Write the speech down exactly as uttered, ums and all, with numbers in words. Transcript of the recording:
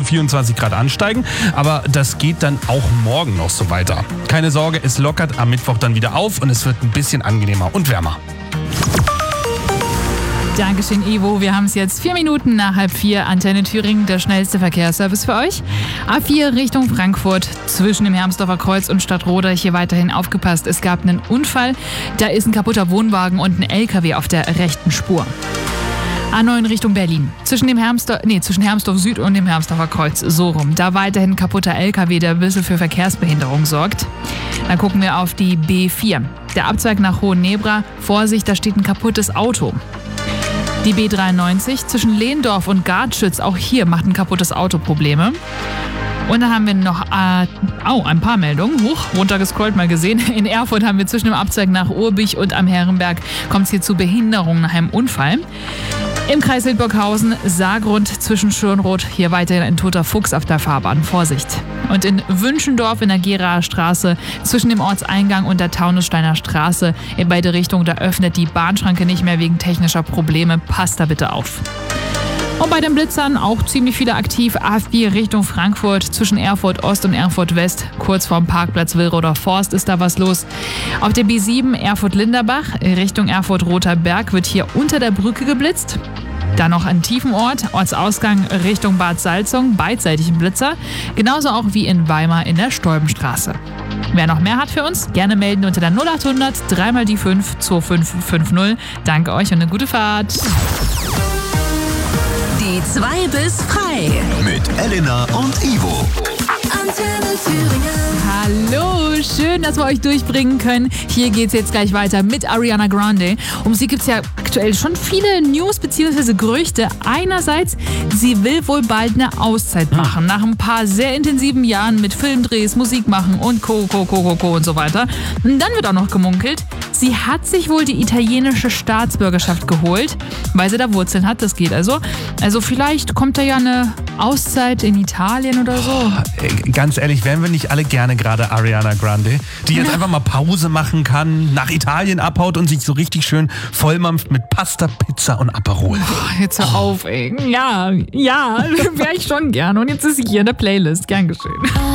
vierundzwanzig Grad ansteigen, aber das geht dann auch morgen noch so weiter. Keine Sorge, es lockert am Mittwoch dann wieder auf und es wird ein bisschen angenehmer und wärmer. Dankeschön, Ivo. Wir haben es jetzt vier Minuten nach halb vier. Antenne Thüringen, der schnellste Verkehrsservice für euch. A vier Richtung Frankfurt, zwischen dem Hermsdorfer Kreuz und Stadtroda. Hier weiterhin aufgepasst. Es gab einen Unfall. Da ist ein kaputter Wohnwagen und ein L K W auf der rechten Spur. A neun Richtung Berlin. Zwischen dem Hermsdorf, nee, zwischen Hermsdorf Süd und dem Hermsdorfer Kreuz. So rum. Da weiterhin kaputter L K W, der ein bisschen für Verkehrsbehinderung sorgt. Dann gucken wir auf die B vier. Der Abzweig nach Hohennebra. Vorsicht, da steht ein kaputtes Auto. Die B dreiundneunzig zwischen Lehndorf und Gartschütz, auch hier macht ein kaputtes Auto Probleme. Und dann haben wir noch äh, oh, ein paar Meldungen. Huch, runtergescrollt mal gesehen. In Erfurt haben wir zwischen dem Abzweig nach Urbich und am Herrenberg kommt es hier zu Behinderungen nach einem Unfall. Im Kreis Hildburghausen, Saargrund zwischen Schönroth, hier weiterhin ein toter Fuchs auf der Fahrbahn. Vorsicht. Und in Wünschendorf in der Geraer Straße zwischen dem Ortseingang und der Taunussteiner Straße in beide Richtungen, da öffnet die Bahnschranke nicht mehr wegen technischer Probleme. Passt da bitte auf. Und bei den Blitzern auch ziemlich viele aktiv. A vier Richtung Frankfurt zwischen Erfurt Ost und Erfurt West. Kurz vorm Parkplatz Willroder Forst ist da was los. Auf der B sieben Erfurt-Linderbach Richtung Erfurt-Roter Berg wird hier unter der Brücke geblitzt. Dann noch ein Tiefenort, Ortsausgang Richtung Bad Salzung, beidseitig ein Blitzer. Genauso auch wie in Weimar in der Stolbenstraße. Wer noch mehr hat für uns, gerne melden unter der null achthundert drei mal die fünf zwei fünf fünf null. Danke euch und eine gute Fahrt. Die zwei bis frei. Mit Elena und Ivo. Antenne Thüringen. Hallo, schön, dass wir euch durchbringen können. Hier geht's jetzt gleich weiter mit Ariana Grande. Um sie gibt's ja aktuell schon viele News bzw. Gerüchte. Einerseits, sie will wohl bald eine Auszeit machen. Nach ein paar sehr intensiven Jahren mit Filmdrehs, Musik machen und Co, Co, Co, Co, Co und so weiter. Und dann wird auch noch gemunkelt, sie hat sich wohl die italienische Staatsbürgerschaft geholt, weil sie da Wurzeln hat. Das geht also. Also vielleicht kommt da ja eine Auszeit in Italien oder so. Oh, ganz ehrlich, wären wir nicht alle gerne gerade Ariana Grande, die jetzt einfach mal Pause machen kann, nach Italien abhaut und sich so richtig schön vollmampft mit Pasta, Pizza und Aperol. Oh, jetzt hör auf, ey. Ja, ja, wäre ich schon gern. Und jetzt ist sie hier in der Playlist. Gern geschehen.